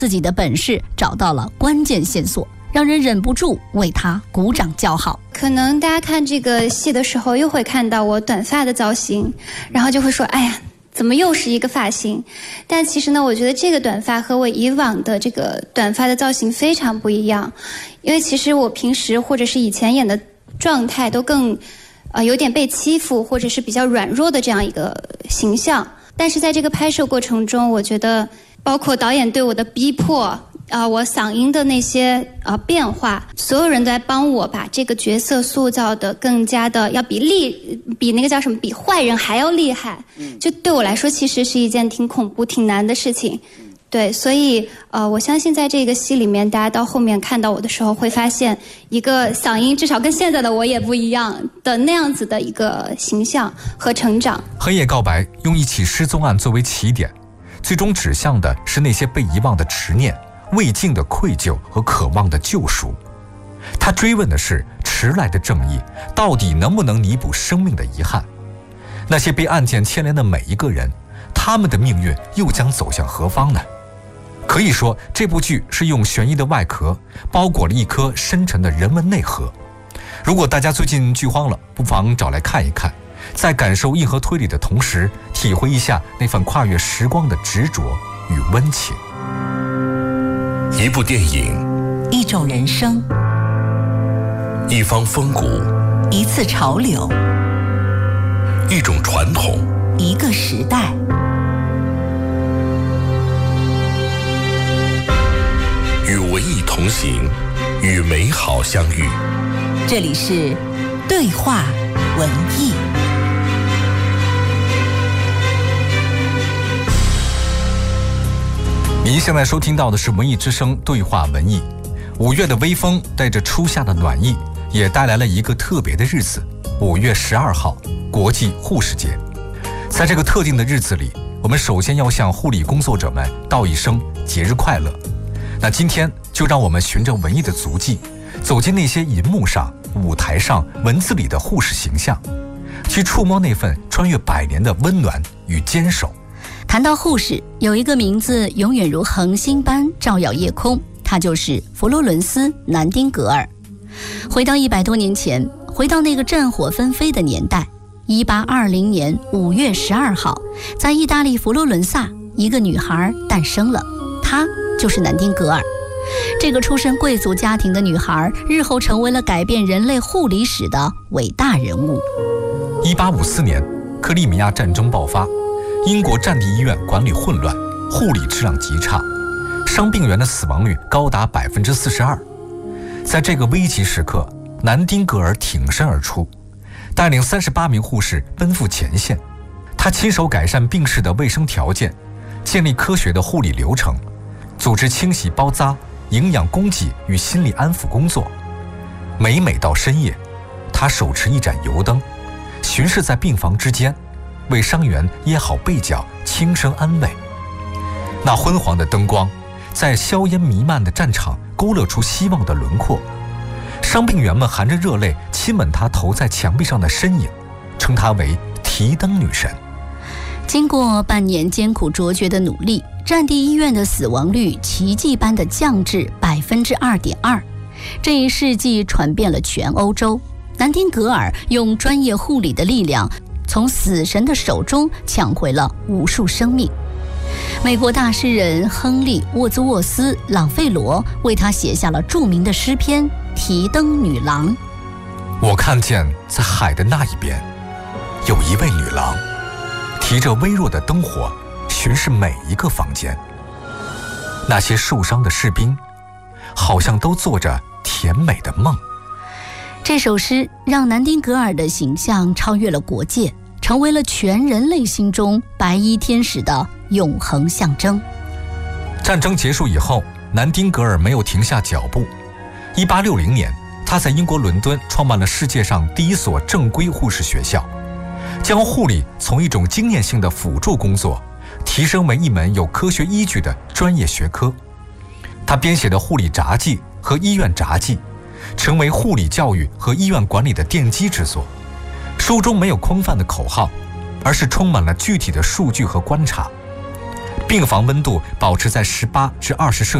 自己的本事找到了关键线索，让人忍不住为他鼓掌叫好。 可能大家看这个戏的时候又会看到我短发的造型，然后就会说哎呀怎么又是一个发型。但其实呢，我觉得这个短发和我以往的这个短发的造型非常不一样，因为其实我平时或者是以前演的状态都更有点被欺负或者是比较软弱的这样一个形象。但是在这个拍摄过程中，我觉得包括导演对我的逼迫我嗓音的那些变化，所有人都在帮我把这个角色塑造的更加的要比那个叫什么比坏人还要厉害。就对我来说其实是一件挺恐怖挺难的事情。对，所以我相信在这个戏里面，大家到后面看到我的时候会发现一个嗓音至少跟现在的我也不一样的那样子的一个形象和成长。 黑夜告白用一起失踪案作为起点，最终指向的是那些被遗忘的执念、未尽的愧疚和渴望的救赎。他追问的是迟来的正义到底能不能弥补生命的遗憾。那些被案件牵连的每一个人，他们的命运又将走向何方呢？可以说这部剧是用悬疑的外壳包裹了一颗深沉的人文内核。如果大家最近剧荒了，不妨找来看一看，在感受硬核推理的同时，体会一下那份跨越时光的执着与温情。 一部电影， 一种人生， 一方风骨， 一次潮流， 一种传统， 一个时代。 与文艺同行，与美好相遇。 这里是对话文艺。 您现在收听到的是文艺之声对话文艺。5月的微风带着初夏的暖意，也带来了一个特别的日子，5月12号，国际护士节。在这个特定的日子里，我们首先要向护理工作者们道一声节日快乐。那今天就让我们循着文艺的足迹，走进那些银幕上、舞台上、文字里的护士形象，去触摸那份穿越100年的温暖与坚守。 谈到护士，有一个名字永远如恒星般照耀夜空，他就是佛罗伦斯·南丁格尔。回到100多年前，回到那个战火纷飞的年代，1820年5月12号，在意大利佛罗伦萨，一个女孩诞生了，她就是南丁格尔。这个出身贵族家庭的女孩，日后成为了改变人类护理史的伟大人物。 1854年，克里米亚战争爆发，英国战地医院管理混乱，护理质量极差，伤病员的死亡率高达42%。在这个危急时刻，南丁格尔挺身而出，带领38名护士奔赴前线。他亲手改善病室的卫生条件，建立科学的护理流程，组织清洗包扎、营养供给与心理安抚工作。每到深夜，他手持一盏油灯，巡视在病房之间，为伤员掖好被角，轻声安慰。那昏黄的灯光在硝烟弥漫的战场勾勒出希望的轮廓。伤病员们含着热泪亲吻她投在墙壁上的身影，称她为提灯女神。 经过半年艰苦卓绝的努力，战地医院的死亡率奇迹般的降至2.2%。这一事迹传遍了全欧洲。南丁格尔用专业护理的力量，从死神的手中抢回了无数生命。美国大诗人亨利·沃兹沃斯·朗费罗为他写下了著名的诗篇《提灯女郎》。 我看见在海的那一边，有一位女郎，提着微弱的灯火，巡视每一个房间。那些受伤的士兵，好像都做着甜美的梦。 这首诗让南丁格尔的形象超越了国界，成为了全人类心中白衣天使的永恒象征。 战争结束以后，南丁格尔没有停下脚步。1860年，他在英国伦敦创办了世界上第一所正规护士学校，将护理从一种经验性的辅助工作提升为一门有科学依据的专业学科。他编写的护理札记和医院札记成为护理教育和医院管理的奠基之作。书中没有空泛的口号，而是充满了具体的数据和观察。 病房温度保持在18至20摄